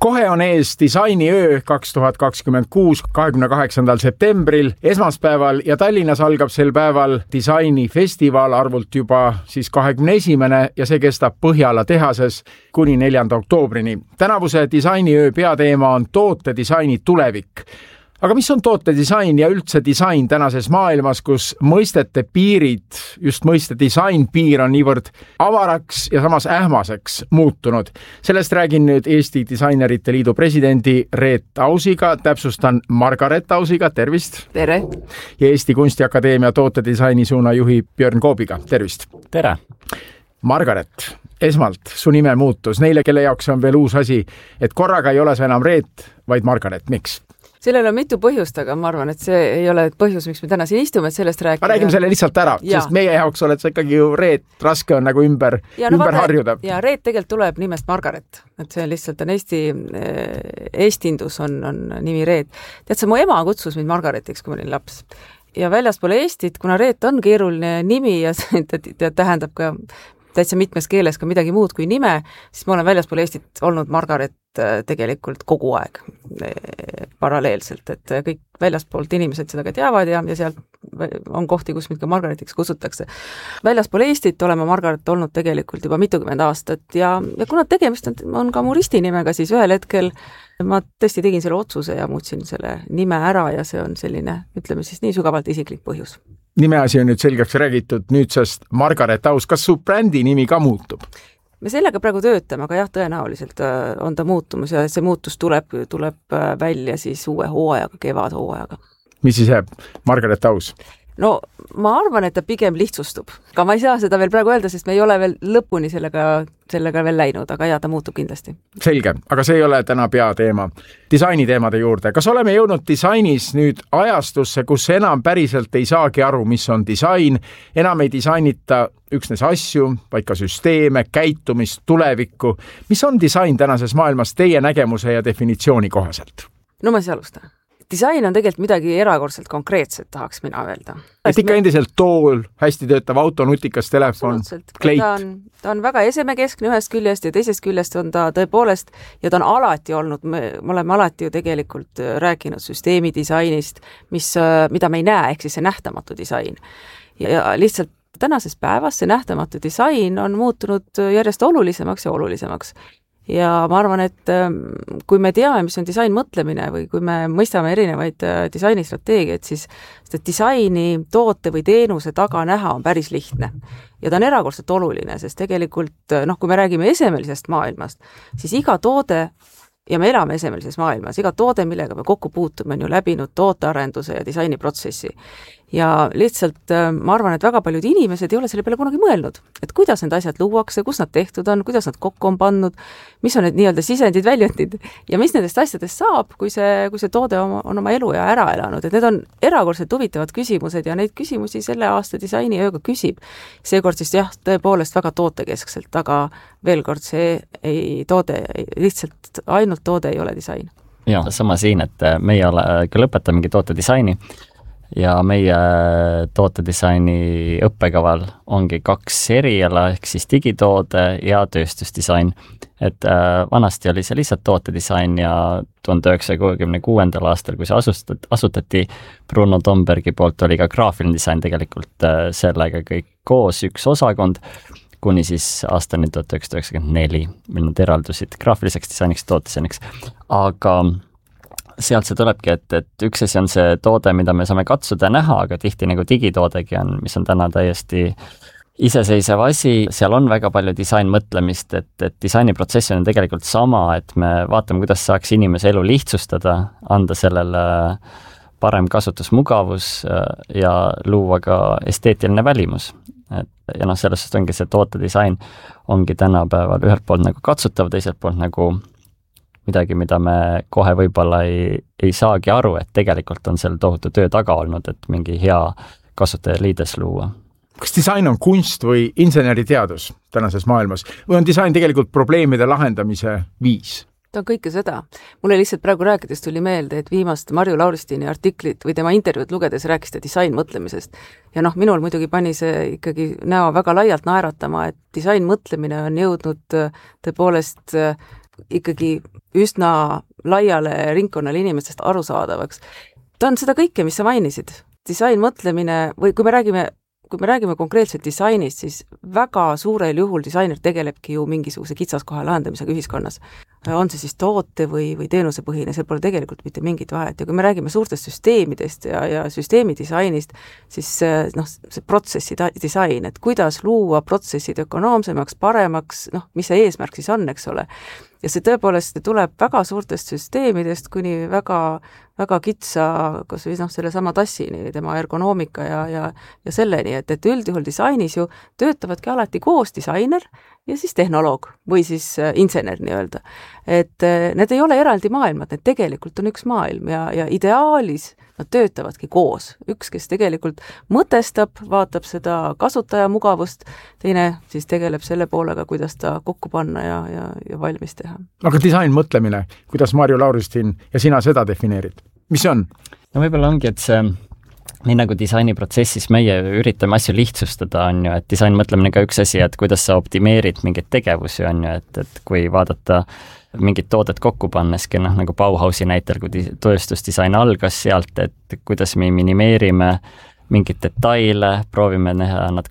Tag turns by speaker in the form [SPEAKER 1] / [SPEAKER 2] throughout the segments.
[SPEAKER 1] Kohe on ees disainiöö 2026, 28. septembril, esmaspäeval ja Tallinnas algab sel päeval disainifestival arvult juba siis 21. ja see kestab Põhjala tehases kuni 4. oktoobrini. Tänavuse disainiöö peateema on tootedisaini tulevik. Aga mis on tootedisain ja üldse disain tänases maailmas, kus mõistete piirid, just mõiste disain piir on niivõrd avaraks ja samas ähmaseks muutunud? Sellest räägin nüüd Eesti Disainerite Liidu presidendi Reet Ausiga, täpsustan Margaret Ausiga, tervist!
[SPEAKER 2] Tere!
[SPEAKER 1] Ja Eesti Kunstiakadeemia tootedisaini suuna juhi Björn Koobiga, tervist!
[SPEAKER 3] Tere!
[SPEAKER 1] Margaret, esmalt su nime muutus, neile, kelle jaoks on veel uus asi, et korraga ei ole sa enam Reet, vaid Margaret, miks?
[SPEAKER 2] Sellel on mitu põhjust, aga ma arvan, et see ei ole põhjus, miks me täna siin istume, et sellest rääkida.
[SPEAKER 1] Räägime selle lihtsalt ära, sest meie jaoks oled sa ikkagi ju Reet, raske on nagu ümber harjuda.
[SPEAKER 2] Ja Reet tegelikult tuleb nimest Margaret, et see lihtsalt on eestindus on nimi Reet. Tead, see mu ema kutsus mind Margaretiks, kui ma olin laps. Ja väljaspool Eestit, kuna Reet on keeruline nimi ja see tähendab ka täitsa mitmes keeles ka midagi muud kui nime, siis ma olen väljaspool Eestit olnud Margaret tegelikult kogu aeg paralleelselt, et kõik väljaspoolt inimesed seda ka teavad ja seal on kohti, kus mind ka Margaretiks kutsutakse. Väljaspool Eestit oleme Margaret olnud tegelikult juba mitukümmend aastat ja kuna tegemist on ka mu ristinimega, siis ühel hetkel ma tõesti tegin selle otsuse ja muutsin selle nime ära ja see on selline, ütleme siis nii sügavalt isiklik põhjus.
[SPEAKER 1] Nimeasi on nüüd selgeks räägitud nüüdsest Margaret Aus. Kas su brändi nimi ka muutub?
[SPEAKER 2] Me sellega praegu töötame, aga jah, tõenäoliselt on ta muutumus ja see muutus tuleb välja siis uue hooajaga, kevadhooajaga. Mis
[SPEAKER 1] siis jääb? Margaret Aus?
[SPEAKER 2] No ma arvan, et ta pigem lihtsustub. Aga ma ei saa seda veel praegu öelda, sest me ei ole veel lõpuni sellega veel läinud, aga jah, ta muutub kindlasti.
[SPEAKER 1] Selge, aga see ei ole täna peateema. Disaini teemade juurde. Kas oleme jõudnud disainis nüüd ajastusse, kus enam päriselt ei saagi aru, mis on disain? Enam ei disainita üksnes asju, vaid ka süsteeme, käitumist, tulevikku. Mis on disain tänases maailmas teie nägemuse ja definitsiooni kohaselt?
[SPEAKER 2] No ma siis alustan. Disain on tegelikult midagi erakordselt konkreetset, tahaks mina öelda.
[SPEAKER 1] Et ikka endiselt tool, hästi töötav auto, nutikas telefon, kleit.
[SPEAKER 2] Ta on väga esemekeskne ühest küljest ja teisest küljest on ta tõepoolest, ja ta on alati olnud, me oleme alati ju tegelikult rääkinud süsteemi disainist, mida me ei näe, ehk siis see nähtamatu disain. Ja lihtsalt tänases päevas see nähtamatu disain on muutunud järjest olulisemaks ja olulisemaks. Ja ma arvan, et kui me teame, mis on disain mõtlemine või kui me mõistame erinevaid disainistrateegiaid, siis disaini toote või teenuse taga näha on päris lihtne. Ja ta on erakordselt oluline, sest tegelikult, kui me räägime esemelisest maailmast, siis iga toode, ja me elame esemelises maailmas, iga toode, millega me kokku puutume, on ju läbinud tootearenduse ja disainiprotsessi. Ja lihtsalt ma arvan, et väga paljud inimesed ei ole selle peale kunagi mõelnud, et kuidas need asjad luuakse, kus nad tehtud on, kuidas nad kokku on pannud, mis on need nii-öelda sisendid, väljundid ja mis nendest asjadest saab, kui see toode on oma elu ja ära elanud. Et need on erakordselt huvitavad küsimused ja neid küsimusi selle aasta disainiööga küsib. Seekord siis jah, tõepoolest väga tootekeskselt, aga veel kord lihtsalt ainult toode ei ole disain.
[SPEAKER 3] Ja, sama siin, et meie ka lõpetamegi tootedisaini ja meie tootedisaini õppekaval ongi 2 eriala, ehk siis digitoode ja tööstusdisain. Et vanasti oli see lihtsalt tootedisain ja 1966. aastal, kui see asutati Bruno Tombergi poolt, oli ka graafiline disain tegelikult sellega kõik koos, üks osakond, kuni siis aastani 1994, mil nad eraldusid graafiliseks disainiks, tootedisainiks. Aga sealt see tulebki, et üks asi on see toode, mida me saame katsuda ja näha, aga tihti nagu digitoodegi on, mis on täna täiesti iseseisev asi, seal on väga palju disainmõtlemist, et disainiprotsess on tegelikult sama, et me vaatame, kuidas saaks inimese elu lihtsustada, anda sellele parem kasutusmugavus ja luua ka esteetiline välimus. Ja sellest ongi see tootedisain ongi tänapäeval ühelt poolt nagu katsutav, teiselt poolt nagu midagi, mida me kohe võib-olla ei saagi aru, et tegelikult on seal tohutu töö taga olnud, et mingi hea kasutajaliides luua.
[SPEAKER 1] Kas disain on kunst või inseneriteadus tänases maailmas või on disain tegelikult probleemide lahendamise viis?
[SPEAKER 2] Ta on kõike seda. Mulle lihtsalt praegu rääkides tuli meelde, et viimast Marju Lauristini artiklit või tema intervjuud lugedes rääkis ta disain mõtlemisest. Ja minul muidugi pani see ikkagi näo väga laialt naeratama, et disain mõtlemine on jõudnud tõepoolest ikkagi üsna laiale ringkonnale inimestest arusaadavaks. Ta on seda kõike, mis sa mainisid. Disain mõtlemine või kui me räägime konkreetselt disainist, siis väga suurel juhul disainer tegelebki ju mingisuguse kitsaskoha lahendamisega ühiskonnas. On see siis toote või teenusepõhine, see pole tegelikult mitte mingit vahet. Ja kui me räägime suurtest süsteemidest ja süsteemi disainist, siis see protsessi disain, et kuidas luua protsessid ökonoomsemaks, paremaks, mis see eesmärk siis on, eks ole. Ja see tõepoolest tuleb väga suurtest süsteemidest kuni väga kitsa, kas või selle sama tassini, tema ergonoomika ja selleni, et üldjuhul disainis ju töötavadki alati koos disainer ja siis tehnoloog või siis insener nii-öelda. Et need ei ole eraldi maailmad, need tegelikult on üks maailm ja ideaalis nad töötavadki koos. Üks, kes tegelikult mõtestab, vaatab seda kasutaja mugavust, teine siis tegeleb selle poolega, kuidas ta kokku panna ja valmis teha.
[SPEAKER 1] Aga disain mõtlemine, kuidas Marju Lauristin ja sina seda defineerid? Mis see on?
[SPEAKER 3] No võib-olla ongi, et see nii nagu disainiprotsessis meie üritame asju lihtsustada, on ju, et disain mõtlemine ka üks asi, et kuidas sa optimeerid mingeid tegevusi, on ju, et kui vaadata mingid toodet kokku panneski, nagu Bauhausi näitel, kui tööstusdisain algas sealt, et kuidas me minimeerime mingeid detaile, proovime näha nad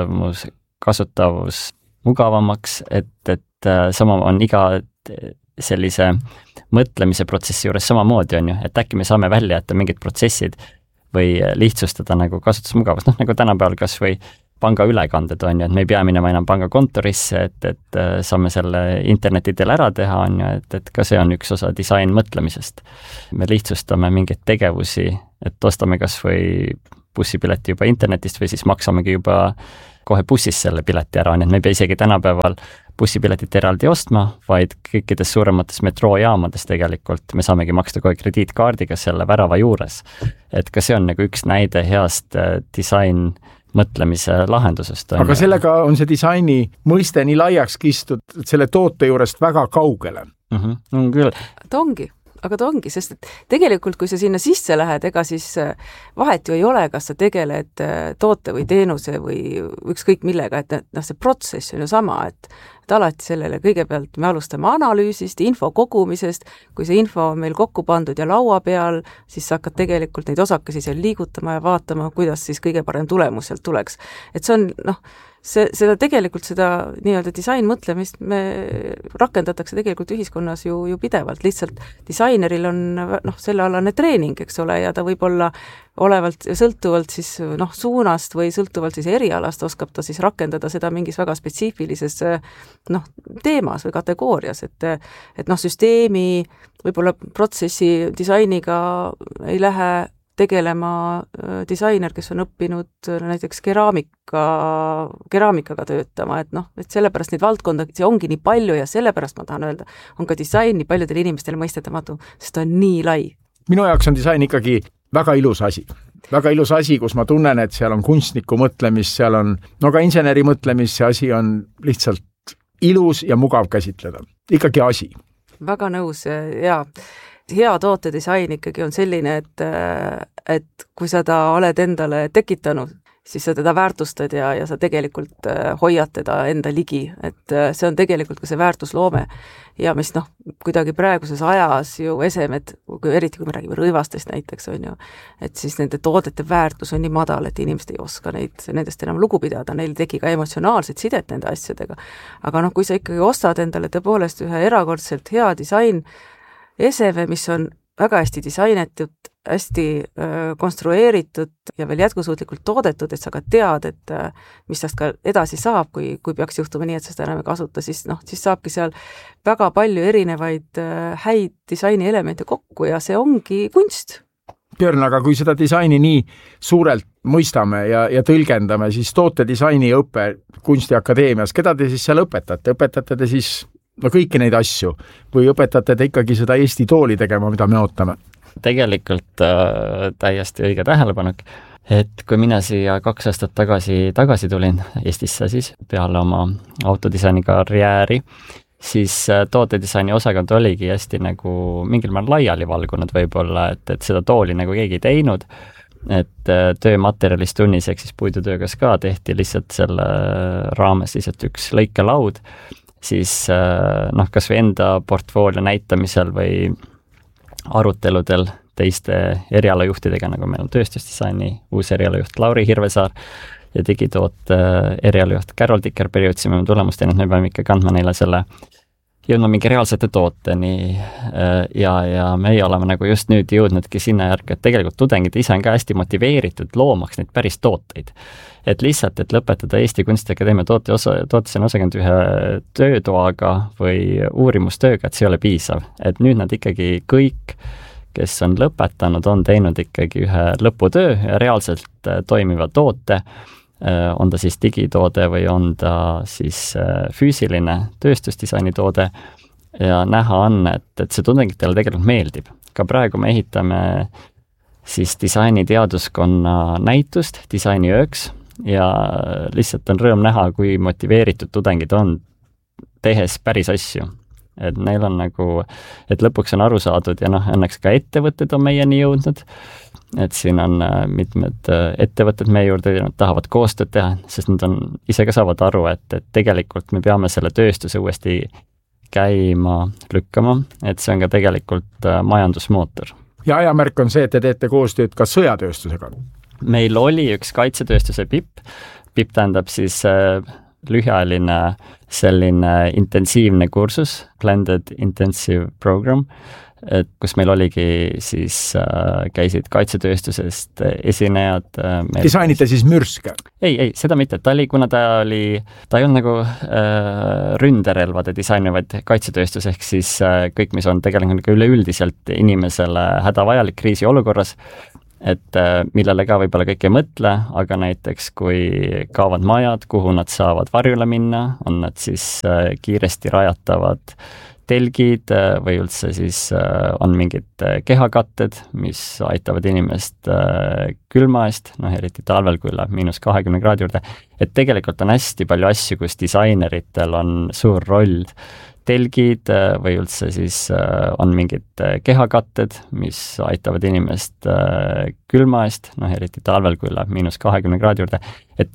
[SPEAKER 3] kasutavus mugavamaks, et sama on iga sellise mõtlemise protsessi juures samamoodi, on ju, et äkki me saame välja jätta mingid protsessid või lihtsustada nagu kasutusmugavust, nagu tänapäeval kas või panga ülekanded, on ju, et me ei pea minema enam panga kontorisse, et saame selle interneti teel ära teha, on ju, et ka see on üks osa disain mõtlemisest. Me lihtsustame mingeid tegevusi, et ostame kas või bussipileti juba internetist või siis maksamegi juba kohe bussis selle pileti ära, on, et me ei pea isegi tänapäeval bussipiletit eraldi ostma, vaid kõikides suuremates metroojaamades tegelikult me saamegi maksta kohe krediitkaardiga selle värava juures. Et ka see on nagu üks näide heast disain mõtlemise lahendusest.
[SPEAKER 1] Aga sellega on see disaini mõiste nii laiaks kistud, et selle toote juurest väga kaugele.
[SPEAKER 3] Küll.
[SPEAKER 2] Aga ta ongi, sest et tegelikult kui sa sinna sisse lähed, ega siis vahet ju ei ole, kas sa tegeled toote või teenuse või ükskõik millega, et see protsess on ju sama, et alati sellele kõigepealt me alustame analüüsist, info kogumisest, kui see info on meil kokku pandud ja laua peal, siis sa hakkad tegelikult neid osakesi seal liigutama ja vaatama, kuidas siis kõige parem tulemus sealt tuleks. Et see on, seda nii-öelda disain mõtlemist me rakendatakse tegelikult ühiskonnas ju pidevalt, lihtsalt disaineril on sellealane treening, eks ole, ja ta võib olla sõltuvalt siis suunast või sõltuvalt siis erialast oskab ta siis rakendada seda mingis väga spetsiifilises teemas või kategoorias, et süsteemi võib-olla protsessi disainiga ei lähe tegelema disainer, kes on õppinud näiteks keraamikaga töötama, et sellepärast neid valdkondasid ongi nii palju ja sellepärast ma tahan öelda, on ka disain nii paljudele inimestele mõistetamatu, sest ta on nii lai.
[SPEAKER 1] Minu jaoks on disain ikkagi väga ilus asi. Väga ilus asi, kus ma tunnen, et seal on kunstniku mõtlemist, seal on ka inseneri mõtlemist, see asi on lihtsalt ilus ja mugav käsitleda. Ikkagi asi.
[SPEAKER 2] Väga nõus, jaa. Hea tootedisain ikkagi on selline, et kui sa ta oled endale tekitanud, siis sa teda väärtustad ja sa tegelikult hoiad teda enda ligi, et see on tegelikult ka see väärtusloome ja mis kuidagi praeguses ajas ju esemed, eriti kui me räägime rõivastest näiteks, on ju, et siis nende toodete väärtus on nii madal, et inimesed ei oska nendest enam lugu pidada, neil tegi ka emotsionaalset sidet nende asjadega. Aga kui sa ikkagi ostad endale tõepoolest ühe erakordselt hea disain eseme, mis on väga hästi disainetud, hästi konstrueeritud ja veel jätkusuutlikult toodetud, et sa ka tead, et mis tast ka edasi saab, kui peaks juhtuma nii, et sa seda enam ei kasuta, siis saabki seal väga palju erinevaid häid disaini elemente kokku ja see ongi kunst.
[SPEAKER 1] Björn, aga kui seda disaini nii suurelt mõistame ja tõlgendame, siis tootedisaini õpe Kunstiakadeemias, keda te siis seal õpetate? Õpetate te siis kõiki neid asju või õpetate te ikkagi seda Eesti tooli tegema, mida me ootame?
[SPEAKER 3] Tegelikult täiesti õige tähelepanek, et kui mina siia 2 aastat tagasi tulin Eestisse siis peale oma autodisaini karjääri, siis tootedisaini osakond oligi hästi nagu mingil määral laiali valgunud võib-olla, et seda tooli nagu keegi ei teinud, et töömaterjalist tunnis ehk siis puidutöögas ka tehti lihtsalt selle raames lihtsalt üks lõikelaud siis kas või enda portfoolio näitamisel või aruteludel teiste erialajuhtidega, nagu meil on tööstusdisaini uus erialajuht Lauri Hirvesaar ja digitoote erialajuht Carol Dickerberg, jõudsime tulemusteni, et me peame ikka kandma neile jõudma mingi reaalsete tooteni ja meie oleme nagu just nüüd jõudnudki sinna järgi, et tegelikult tudengid ise on ka hästi motiveeritud loomaks neid päris tooteid. Et lihtsalt, et lõpetada Eesti Kunstiakadeemia tootesena osakond ühe töötoaga või uurimustööga, et see ei ole piisav. Et nüüd nad ikkagi kõik, kes on lõpetanud, on teinud ikkagi ühe lõputöö ja reaalselt toimiva toote, on ta siis digitoode või on ta siis füüsiline tööstusdisaini toode ja näha on, et see tudengitele tegelikult meeldib. Ka praegu me ehitame siis disainiteaduskonna näitust disainiööks ja lihtsalt on rõõm näha, kui motiveeritud tudengid on tehes päris asju. Et neil on nagu, et lõpuks on aru saadud ja õnneks ka ettevõtted on meieni jõudnud, et siin on mitmed ettevõtted meie juurde, nad tahavad koostööd teha, sest nad on ise ka saavad aru, et tegelikult me peame selle tööstuse uuesti käima lükkama, et see on ka tegelikult majandusmootor.
[SPEAKER 1] Ja ajamärk on see, et te teete koostööd ka sõjatööstusega.
[SPEAKER 3] Meil oli üks kaitsetööstuse PIP tähendab siis lühiajaline selline intensiivne kursus, Blended Intensive Program, et kus meil oligi siis käisid kaitsetööstusest esinejad.
[SPEAKER 1] Disainite siis mürske?
[SPEAKER 3] Ei, seda mitte, ta ei olnud nagu ründerelvade disaini, vaid kaitsetööstus, ehk siis kõik, mis on tegelikult üleüldiselt inimesele hädavajalik kriisiolukorras, et millele ka võib-olla kõik ei mõtle, aga näiteks kui kaovad majad, kuhu nad saavad varjule minna, on nad siis kiiresti rajatavad telgid või üldse siis on mingid kehakatted, mis aitavad inimest külma eest, eriti talvel, kui läheb -20 kraadi juurde, et tegelikult on hästi palju asju, kus disaineritel on suur roll. Telgid või üldse siis on mingid kehakatted, mis aitavad inimest külma eest, eriti talvel, kui läheb -20 kraadi juurde, et